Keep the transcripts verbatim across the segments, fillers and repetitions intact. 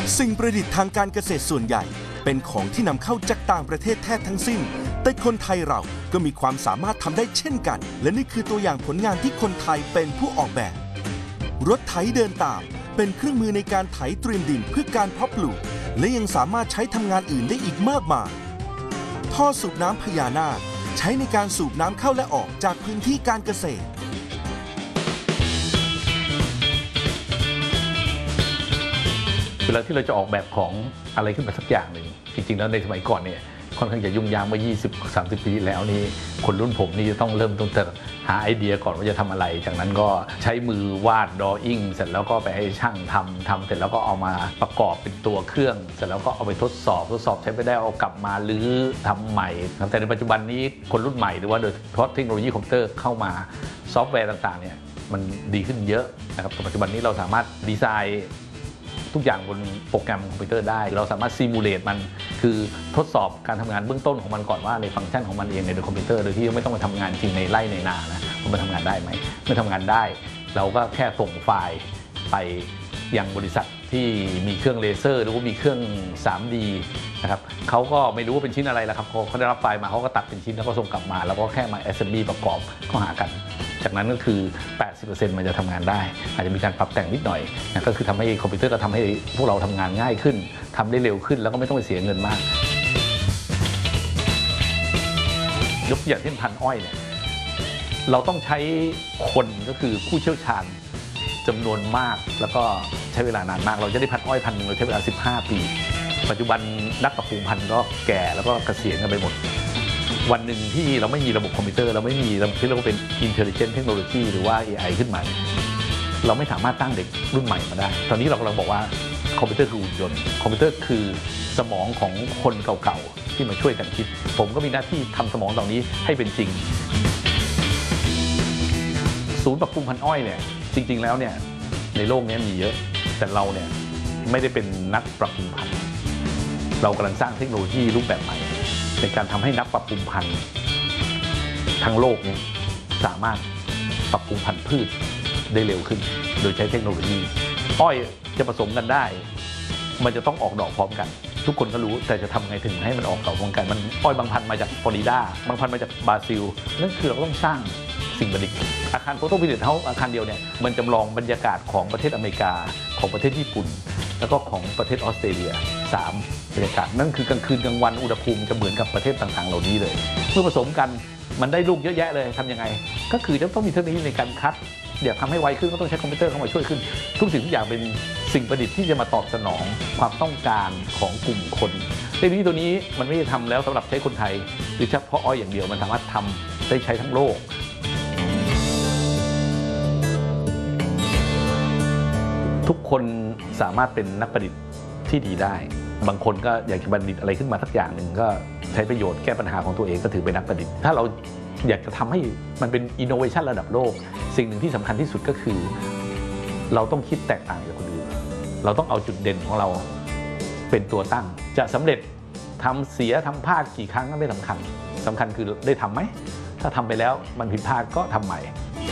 สิ่งประดิษฐ์ทางการเกษตรส่วนใหญ่เป็นของที่นำเข้าจากต่างประเทศแทบทั้งสิ้นแต่คนไทยเราก็มีความสามารถทำได้เช่นกันและนี่คือตัวอย่างผลงานที่คนไทยเป็นผู้ออกแบบรถไถเดินตามเป็นเครื่องมือในการไถเตรียมดินเพื่อการเพาะปลูกและยังสามารถใช้ทำงานอื่นได้อีกมากมายท่อสูบน้ำพญานาคใช้ในการสูบน้ำเข้าและออกจากพื้นที่การเกษตรเวลาที่เราจะออกแบบของอะไรขึ้นมาสักอย่างหนึ่งจริงๆแล้วในสมัยก่อนเนี่ยค่อนข้างจะยุ่งยากเมื่อ ยี่สิบ สามสิบ ปีแล้วนี่คนรุ่นผมนี่จะต้องเริ่มต้นแต่หาไอเดียก่อนว่าจะทำอะไรจากนั้นก็ใช้มือวาดดรออิ่งเสร็จแล้วก็ไปให้ช่างทำทำเสร็จแล้วก็เอามาประกอบเป็นตัวเครื่องเสร็จแล้วก็เอาไปทดสอบทดสอบใช้ไม่ได้เอากลับมารื้อทำใหม่แต่ในปัจจุบันนี้คนรุ่นใหม่หรือว่าโดยเฉพาะเทคโนโลยีคอมพิวเตอร์เข้ามาซอฟต์แวร์ต่างๆเนี่ยมันดีขึ้นเยอะนะครับปัจจุบันนี้เราสามารถดีไซน์ทุกอย่างบนโปรแกรมคอมพิวเตอร์ได้เราสามารถซิมูเลตมันคือทดสอบการทำงานเบื้องต้นของมันก่อนว่าในฟังก์ชันของมันเองในคอมพิวเตอร์โดยที่ไม่ต้องไปทำงานจริงในไร่ในนานะมันทำงานได้ไหมไม่ทำงานได้เราก็แค่ส่งไฟล์ไปยังบริษัทที่มีเครื่องเลเซอร์หรือว่ามีเครื่อง ทรี ดี นะครับเขาก็ไม่รู้ว่าเป็นชิ้นอะไรแล้วครับเขาได้รับไฟล์มาเขาก็ตัดเป็นชิ้นแล้วก็ส่งกลับมาแล้วก็แค่มา แอสเซมบลี ประกอบเข้าหากันจากนั้นก็คือ แปดสิบเปอร์เซ็นต์ มันจะทำงานได้อาจจะมีการปรับแต่งนิดหน่อยนะก็คือทำให้คอมพิวเตอร์ก็ทำให้พวกเราทำงานง่ายขึ้นทำได้เร็วขึ้นแล้วก็ไม่ต้องไปเสียเงินมากยกตัวอย่างเช่นพันอ้อยเนี่ยเราต้องใช้คนก็คือผู้เชี่ยวชาญจำนวนมากแล้วก็ใช้เวลานานมากเราจะได้พันอ้อยพันหนึ่งเราใช้เวลาสิบห้าปีปัจจุบันนักปรับปรุงพันธุ์ก็แก่แล้วก็เกษียณกันไปหมดวันหนึ่งที่เราไม่มีระบบคอมพิวเตอร์เราไม่มีระบบที่เรียกว่าเป็น Intelligent Technology หรือว่า เอ ไอ ขึ้นมาเราไม่สามารถตั้งเด็กรุ่นใหม่มาได้ตอนนี้เรากำลังบอกว่าคอมพิวเตอร์คือหุ่นยนต์คอมพิวเตอร์คือสมองของคนเก่าๆที่มาช่วยกันคิดผมก็มีหน้าที่ทำสมองเหล่านี้ให้เป็นจริงศูนย์ปรับปรุงพันธุ์อ้อยเนี่ยจริงๆแล้วเนี่ยในโลกนี้มีเยอะแต่เราเนี่ยไม่ได้เป็นนักปรับปรุงพันธุ์เรากำลังสร้างเทคโนโลยีรูปแบบใหม่ในการทำให้นักปรับปรุงพันธุ์ทั้งโลกนี้สามารถปรับปรุงพันธุ์พืชได้เร็วขึ้นโดยใช้เทคโนโลยีอ้อยจะผสมกันได้มันจะต้องออกดอกพร้อมกันทุกคนก็รู้แต่จะทำไงถึงให้มันออกดอกพร้อมกันมันอ้อยบางพันธุ์มาจากฟลอริดาบางพันธุ์มาจากบราซิลนั่นคือเราต้องสร้างสิ่งประดิษฐ์อาคารโฟโตวินิตเฮาส์อาคารเดียวเนี่ยมันจำลองบรรยากาศของประเทศอเมริกาของประเทศญี่ปุ่นแล้วก็ของประเทศออสเตรเลียสามบรรยากาศนั่นคือกลางคืนกลางวันอุณหภูมิจะเหมือนกับประเทศต่างๆเหล่านี้เลยเมื่อผสมกันมันได้ลูกเยอะแยะเลยทำยังไงก็คือจะต้องมีเทคโนโลยีในการคัดอยากทำให้ไวขึ้นก็ต้องใช้คอมพิวเตอร์เข้ามาช่วยขึ้นทุกสิ่งทุกอย่างเป็นสิ่งประดิษฐ์ที่จะมาตอบสนองความต้องการของกลุ่มคนเทคโนโลยีตัวนี้มันไม่ได้ทำแล้วสำหรับใช้คนไทยหรือเฉพาะอ้อยอย่างเดียวมันสามารถทำได้ใช้ทั้งโลกทุกคนสามารถเป็นนักประดิษฐ์ที่ดีได้บางคนก็อยากจะประดิษฐ์อะไรขึ้นมาสักอย่างหนึ่งก็ใช้ประโยชน์แก้ปัญหาของตัวเองก็ถือเป็นนักประดิษฐ์ถ้าเราอยากจะทำให้มันเป็นอินโนเวชันระดับโลกสิ่งหนึ่งที่สำคัญที่สุดก็คือเราต้องคิดแตกต่างจากคนอื่นเราต้องเอาจุดเด่นของเราเป็นตัวตั้งจะสำเร็จทำเสียทำพลาดกี่ครั้งก็ไม่สำคัญสำคัญคือได้ทำไหมถ้าทำไปแล้วมันผิดพลาดก็ทำใหม่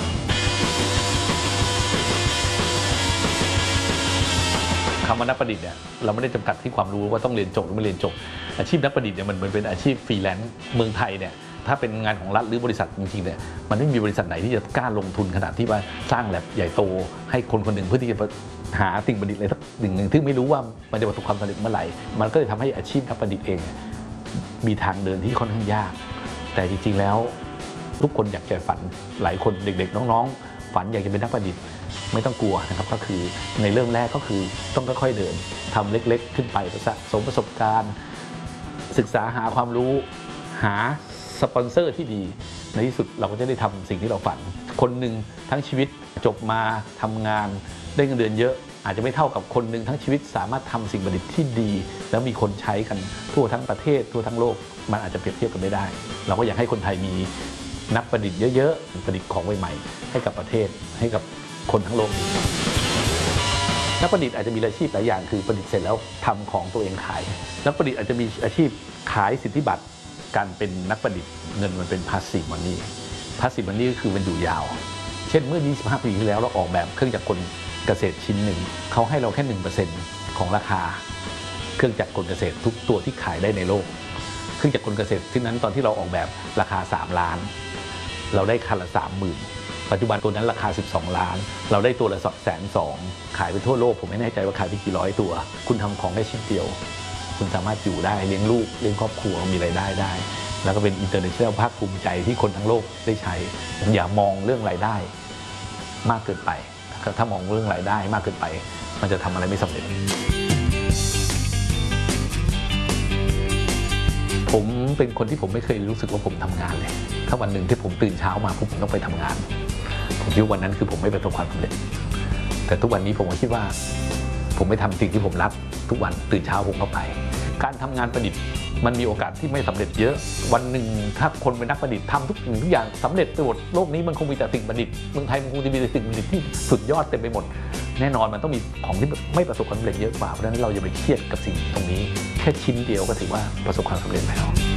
คำว่านักประดิษฐ์เนี่ยเราไม่ได้จำกัดที่ความรู้ว่าต้องเรียนจบหรือไม่เรียนจบอาชีพนักประดิษฐ์เนี่ยมันเหมือนเป็นอาชีพฟรีแลนซ์เมืองไทยเนี่ยถ้าเป็นงานของรัฐหรือบริษัทจริงๆเนี่ยมันไม่มีบริษัทไหนที่จะกล้าลงทุนขนาดที่ว่าสร้างแลบใหญ่โตให้คนคนหนึ่งเพื่อที่จะหาสิ่งประดิษฐ์อะไรสักสิ่งหนึ่งที่ไม่รู้ว่ามันจะประสบความสำเร็จเมื่อไหร่มันก็เลยทำให้อาชีพนักประดิษฐ์เองมีทางเดินที่ค่อนข้างยากแต่จริงๆแล้วทุกคนอยากจะฝันหลายคนเด็กๆน้องๆฝันอยากจะเป็นนักประดิษฐ์ไม่ต้องกลัวนะครับก็คือในเริ่มแรกก็คือต้องค่อยๆเดินทำเล็กๆขึ้นไปสะสมประสบการณ์ศึกษาหาความรู้หาสปอนเซอร์ที่ดีในที่สุดเราก็จะได้ทำสิ่งที่เราฝันคนหนึ่งทั้งชีวิตจบมาทำงานได้เงินเดือนเยอะอาจจะไม่เท่ากับคนหนึ่งทั้งชีวิตสามารถทำสิ่งประดิษฐ์ที่ดีแล้วมีคนใช้กันทั่วทั้งประเทศทั่วทั้งโลกมันอาจจะเปรียบเทียบกันไม่ได้เราก็อยากให้คนไทยมีนักประดิษฐ์เยอะๆประดิษฐ์ของใหม่ๆให้กับประเทศให้กับคนทั้งโลกนักประดิษฐ์อาจจะมีอาชีพหลายอย่างคือประดิษฐ์เสร็จแล้วทำของตัวเองขายนักประดิษฐ์อาจจะมีอาชีพขายสิทธิบัตรการเป็นนักประดิษฐ์เงินมันเป็น passive money passive money ก็คือมันอยู่ยาวเช่นเมื่อยี่สิบห้าปีที่แล้วเราออกแบบเครื่องจักรกลเกษตรชิ้นหนึ่งเขาให้เราแค่หนึ่งเปอร์เซ็นต์ของราคาเครื่องจักรกลเกษตรทุกตัวที่ขายได้ในโลกเครื่องจักรกลเกษตรที่นั้นตอนที่เราออกแบบราคาสามล้านเราได้คันละสามหมื่นปัจจุบันตัวนั้นราคาสิบสองล้านเราได้ตัวละสองแสนสองขายไปทั่วโลกผมไม่แน่ใจว่าขายไปกี่ร้อยตัวคุณทำของได้ชิ้นเดียวคุณสามารถอยู่ได้เลี้ยงลูกเลี้ยงครอบครัวมีรายได้ได้แล้วก็เป็นอินเตอร์เนชั่นแนลภาคภูมิใจที่คนทั้งโลกได้ใช้อย่ามองเรื่องรายได้มากเกินไปถ้ามองเรื่องรายได้มากเกินไปมันจะทำอะไรไม่สำเร็จผมเป็นคนที่ผมไม่เคยรู้สึกว่าผมทำงานเลยถ้าวันหนึ่งที่ผมตื่นเช้ามาผมต้องไปทำงานผมคิดว่าวันนั้นคือผมไม่ประสบความสำเร็จแต่ทุกวันนี้ผมก็คิดว่าผมไม่ทำสิ่งที่ผมรักทุกวันตื่นเช้าผมก็ไปการทำงานประดิษฐ์มันมีโอกาสที่ไม่สำเร็จเยอะวันหนึ่งถ้าคนเป็นนักประดิษฐ์ทำทุกสิ่งทุกอย่างสำเร็จไปหมดโลกนี้มันคงมีแต่สิ่งประดิษฐ์เมืองไทยมันคงจะมีแต่สิ่งประดิษฐ์ที่สุดยอดเต็มไปหมดแน่นอนมันต้องมีของที่ไม่ประสบความสำเร็จเยอะกว่าเพราะฉะนั้นเราอย่าไปเครียดกับสิ่งตรงนี้แค่ชิ้นเดียวก็ถือว่าประสบความสำเร็จแล้ว